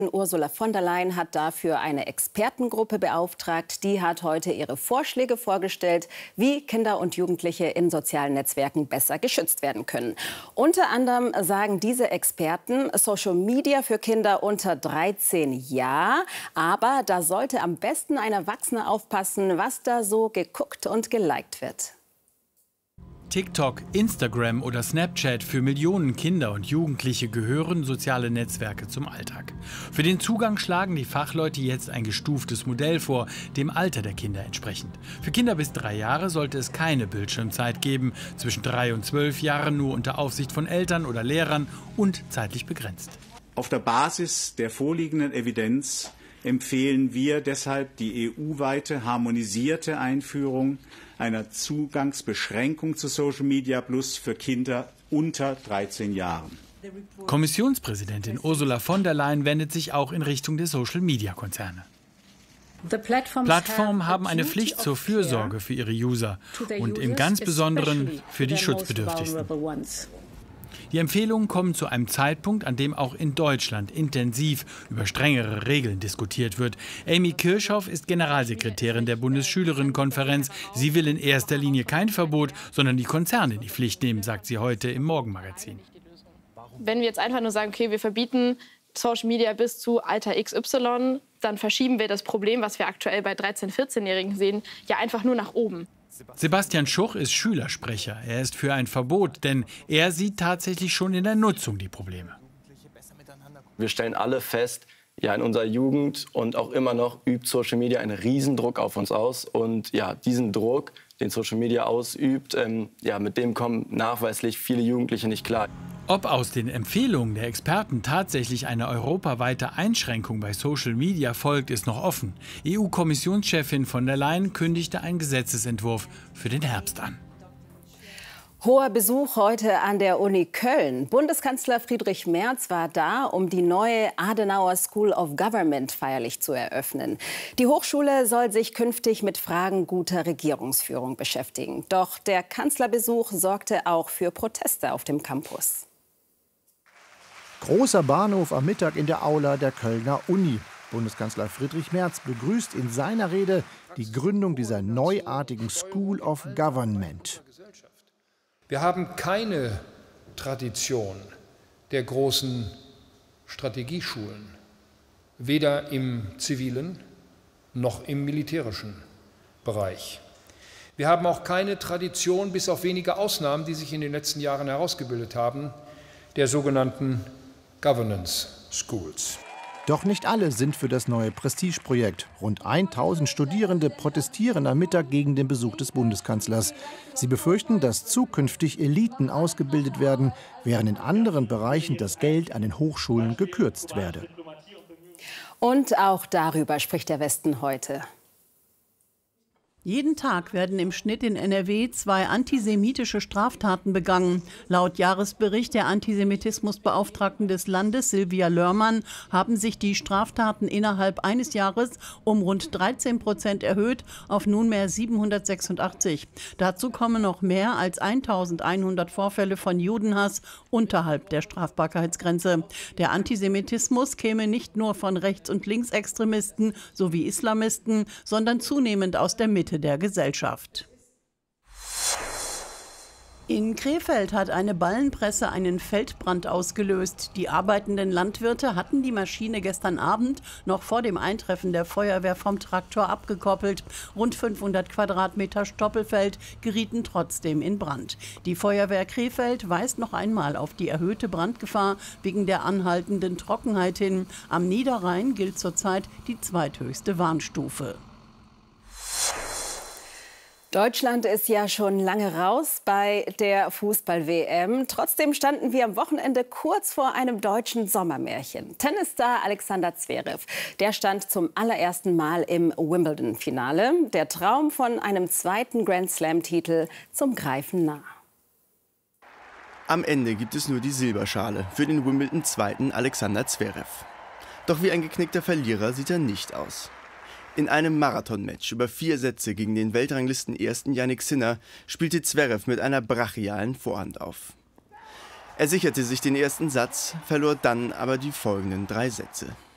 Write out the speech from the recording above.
Ursula von der Leyen hat dafür eine Expertengruppe beauftragt. Die hat heute ihre Vorschläge vorgestellt, wie Kinder und Jugendliche in sozialen Netzwerken besser geschützt werden können. Unter anderem sagen diese Experten, Social Media für Kinder unter 13 ja, aber da sollte am besten ein Erwachsener aufpassen, was da so geguckt und geliked wird. TikTok, Instagram oder Snapchat, für Millionen Kinder und Jugendliche gehören soziale Netzwerke zum Alltag. Für den Zugang schlagen die Fachleute jetzt ein gestuftes Modell vor, dem Alter der Kinder entsprechend. Für Kinder bis 3 Jahre sollte es keine Bildschirmzeit geben, zwischen 3 und 12 Jahren nur unter Aufsicht von Eltern oder Lehrern und zeitlich begrenzt. Auf der Basis der vorliegenden Evidenz empfehlen wir deshalb die EU-weite harmonisierte Einführung einer Zugangsbeschränkung zu Social Media Plus für Kinder unter 13 Jahren. Kommissionspräsidentin Ursula von der Leyen wendet sich auch in Richtung der Social-Media-Konzerne. Plattformen haben eine Pflicht zur Fürsorge für ihre User und im ganz Besonderen für die Schutzbedürftigsten. Die Empfehlungen kommen zu einem Zeitpunkt, an dem auch in Deutschland intensiv über strengere Regeln diskutiert wird. Amy Kirchhoff ist Generalsekretärin der Bundesschülerinnenkonferenz. Sie will in erster Linie kein Verbot, sondern die Konzerne in die Pflicht nehmen, sagt sie heute im Morgenmagazin. Wenn wir jetzt einfach nur sagen, okay, wir verbieten Social Media bis zu Alter XY, dann verschieben wir das Problem, was wir aktuell bei 13-, 14-Jährigen sehen, ja einfach nur nach oben. Sebastian Schuch ist Schülersprecher. Er ist für ein Verbot, denn er sieht tatsächlich schon in der Nutzung die Probleme. Wir stellen alle fest, ja, in unserer Jugend und auch immer noch übt Social Media einen Riesendruck auf uns aus. Und ja, diesen Druck, den Social Media ausübt, mit dem kommen nachweislich viele Jugendliche nicht klar. Ob aus den Empfehlungen der Experten tatsächlich eine europaweite Einschränkung bei Social Media folgt, ist noch offen. EU-Kommissionschefin von der Leyen kündigte einen Gesetzesentwurf für den Herbst an. Hoher Besuch heute an der Uni Köln. Bundeskanzler Friedrich Merz war da, um die neue Adenauer School of Government feierlich zu eröffnen. Die Hochschule soll sich künftig mit Fragen guter Regierungsführung beschäftigen. Doch der Kanzlerbesuch sorgte auch für Proteste auf dem Campus. Großer Bahnhof am Mittag in der Aula der Kölner Uni. Bundeskanzler Friedrich Merz begrüßt in seiner Rede die Gründung dieser neuartigen School of Government. Wir haben keine Tradition der großen Strategieschulen, weder im zivilen noch im militärischen Bereich. Wir haben auch keine Tradition, bis auf wenige Ausnahmen, die sich in den letzten Jahren herausgebildet haben, der sogenannten Governance Schools. Doch nicht alle sind für das neue Prestigeprojekt. Rund 1000 Studierende protestieren am Mittag gegen den Besuch des Bundeskanzlers. Sie befürchten, dass zukünftig Eliten ausgebildet werden, während in anderen Bereichen das Geld an den Hochschulen gekürzt werde. Und auch darüber spricht der Westen heute. Jeden Tag werden im Schnitt in NRW 2 antisemitische Straftaten begangen. Laut Jahresbericht der Antisemitismusbeauftragten des Landes, Silvia Lörmann, haben sich die Straftaten innerhalb eines Jahres um rund 13% erhöht auf nunmehr 786. Dazu kommen noch mehr als 1100 Vorfälle von Judenhass unterhalb der Strafbarkeitsgrenze. Der Antisemitismus käme nicht nur von Rechts- und Linksextremisten sowie Islamisten, sondern zunehmend aus der Mitte der Gesellschaft. In Krefeld hat eine Ballenpresse einen Feldbrand ausgelöst. Die arbeitenden Landwirte hatten die Maschine gestern Abend noch vor dem Eintreffen der Feuerwehr vom Traktor abgekoppelt. Rund 500 Quadratmeter Stoppelfeld gerieten trotzdem in Brand. Die Feuerwehr Krefeld weist noch einmal auf die erhöhte Brandgefahr wegen der anhaltenden Trockenheit hin. Am Niederrhein gilt zurzeit die zweithöchste Warnstufe. Deutschland ist ja schon lange raus bei der Fußball-WM. Trotzdem standen wir am Wochenende kurz vor einem deutschen Sommermärchen. Tennisstar Alexander Zverev, der stand zum allerersten Mal im Wimbledon-Finale. Der Traum von einem zweiten Grand-Slam-Titel zum Greifen nah. Am Ende gibt es nur die Silberschale für den Wimbledon-Zweiten Alexander Zverev. Doch wie ein geknickter Verlierer sieht er nicht aus. In einem Marathonmatch über 4 Sätze gegen den Weltranglisten-Ersten Jannik Sinner spielte Zverev mit einer brachialen Vorhand auf. Er sicherte sich den ersten Satz, verlor dann aber die folgenden 3 Sätze.